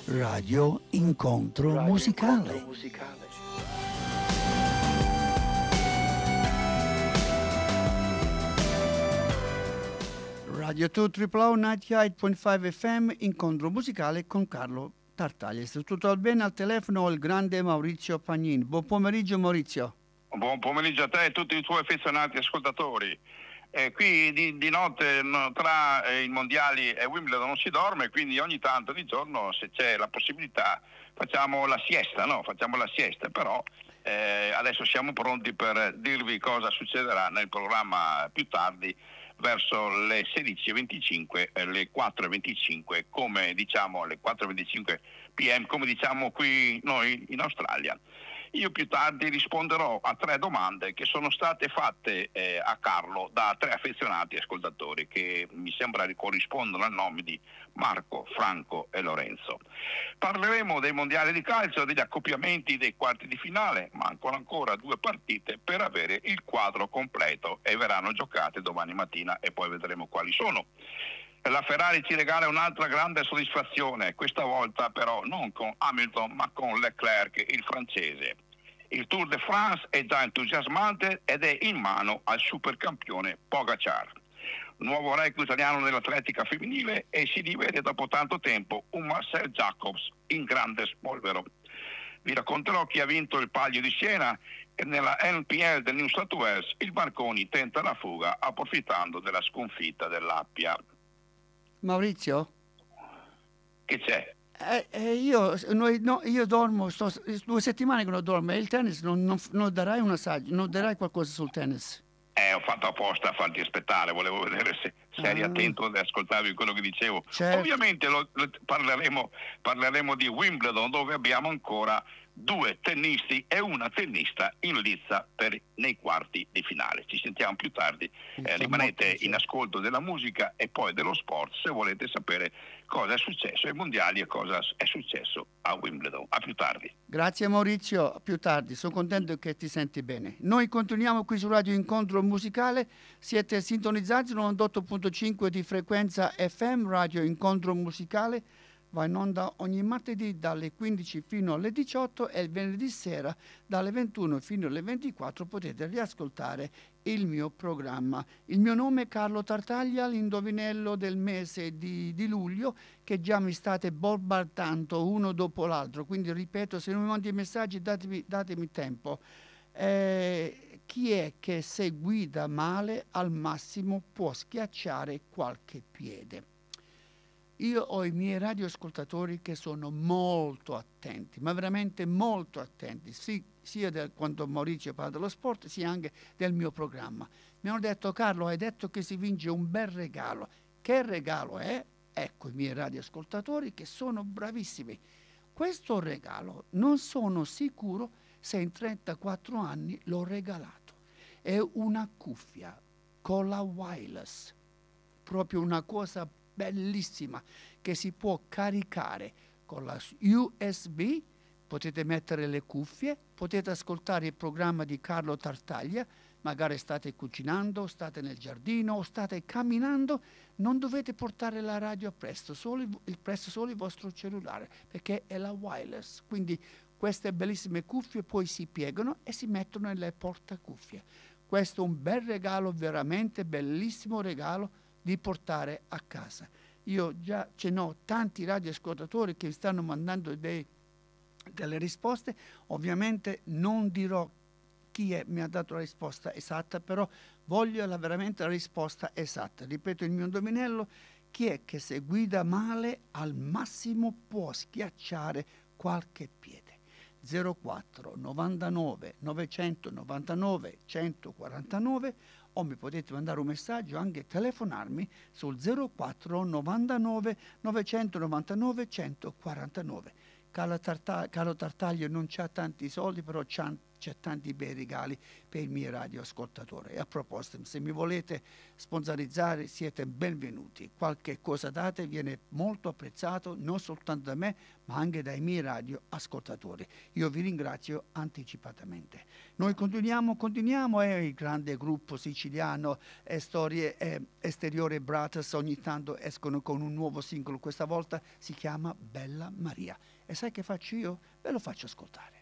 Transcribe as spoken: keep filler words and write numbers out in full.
Radio Incontro Radio Musicale. Incontro musicale. Radio due Triple O novantotto punto cinque F M, Incontro musicale con Carlo Tartaglia. Se tutto va bene, al telefono il grande Maurizio Pagnini. Buon pomeriggio Maurizio. Buon pomeriggio a te e tutti i tuoi affezionati ascoltatori. Eh, qui di, di notte no, tra eh, i mondiali e Wimbledon non si dorme, quindi ogni tanto di giorno, se c'è la possibilità, facciamo la siesta, no? Facciamo la siesta, però eh, adesso siamo pronti per dirvi cosa succederà nel programma più tardi, verso le sedici e venticinque, eh, le quattro e venticinque, come diciamo le quattro e venticinque P M, come diciamo qui noi in Australia. Io più tardi risponderò a tre domande che sono state fatte eh, a Carlo da tre affezionati ascoltatori che mi sembra corrispondono al nome di Marco, Franco e Lorenzo. Parleremo dei mondiali di calcio, degli accoppiamenti dei quarti di finale, mancano ancora due partite per avere il quadro completo e verranno giocate domani mattina e poi vedremo quali sono. La Ferrari ci regala un'altra grande soddisfazione, questa volta però non con Hamilton ma con Leclerc, il francese. Il Tour de France è già entusiasmante ed è in mano al supercampione Pogacar. Nuovo record italiano nell'atletica femminile e si rivede dopo tanto tempo un Marcel Jacobs in grande spolvero. Vi racconterò chi ha vinto il Palio di Siena e nella N P L del New South Wales il Marconi tenta la fuga approfittando della sconfitta dell'Appia. Maurizio? Che c'è? Eh, eh, io, noi, no, io dormo, sto due settimane che non dormo, e il tennis non, non, non darai un assaggio, non darai qualcosa sul tennis? Eh, ho fatto apposta a farti aspettare, volevo vedere se, se eri ah. attento e ascoltavi quello che dicevo. Certo. Ovviamente lo, lo, parleremo, parleremo di Wimbledon, dove abbiamo ancora due tennisti e una tennista in lizza per, nei quarti di finale. Ci sentiamo più tardi, eh, rimanete in ascolto della musica e poi dello sport se volete sapere cosa è successo ai mondiali e cosa è successo a Wimbledon. A più tardi. Grazie Maurizio, a più tardi, sono contento che ti senti bene. Noi continuiamo qui su Radio Incontro Musicale, siete sintonizzati novantotto punto cinque di frequenza F M, Radio Incontro Musicale. Va in onda ogni martedì dalle quindici fino alle diciotto e il venerdì sera dalle ventuno fino alle ventiquattro potete riascoltare il mio programma. Il mio nome è Carlo Tartaglia, l'indovinello del mese di, di luglio che già mi state bombardando uno dopo l'altro, quindi ripeto, se non mi mandi i messaggi datemi, datemi tempo. Eh, chi è che se guida male al massimo può schiacciare qualche piede? Io ho i miei radioascoltatori che sono molto attenti, ma veramente molto attenti, sì, sia del, quando Maurizio parla dello sport, sia anche del mio programma. Mi hanno detto: Carlo, hai detto che si vince un bel regalo. Che regalo è? Ecco i miei radioascoltatori che sono bravissimi. Questo regalo non sono sicuro se in trentaquattro anni l'ho regalato. È una cuffia con la wireless, proprio una cosa bellissima che si può caricare con la U S B, potete mettere le cuffie, potete ascoltare il programma di Carlo Tartaglia, magari state cucinando, state nel giardino o state camminando, non dovete portare la radio presto, solo il, il presto solo il vostro cellulare, perché è la wireless, quindi queste bellissime cuffie poi si piegano e si mettono nelle portacuffie. Questo è un bel regalo, veramente bellissimo regalo di portare a casa. Io già ce n'ho tanti radioascoltatori che stanno mandando dei, delle risposte, ovviamente non dirò chi è, mi ha dato la risposta esatta, però voglio la, veramente la risposta esatta. Ripeto il mio indovinello: chi è che se guida male al massimo può schiacciare qualche piede? zero quattro novantanove novecentonovantanove centoquarantanove o mi potete mandare un messaggio, anche telefonarmi sul zero quattro novantanove novecentonovantanove centoquarantanove. Carlo Tartaglio non c'ha tanti soldi, però c'ha c'è tanti bei regali per i miei radioascoltatori. E a proposito, se mi volete sponsorizzare siete benvenuti. Qualche cosa date viene molto apprezzato non soltanto da me ma anche dai miei radioascoltatori. Io vi ringrazio anticipatamente. Noi continuiamo, continuiamo, è il grande gruppo siciliano eh, Storie eh, Esteriore Brothers ogni tanto escono con un nuovo singolo, questa volta si chiama Bella Maria. E sai che faccio io? Ve lo faccio ascoltare.